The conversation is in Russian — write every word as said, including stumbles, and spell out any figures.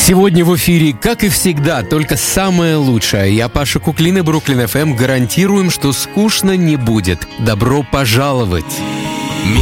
Сегодня в эфире, как и всегда, только самое лучшее. Я, Паша Куклин и Бруклин эф эм гарантируем, что скучно не будет. Добро пожаловать!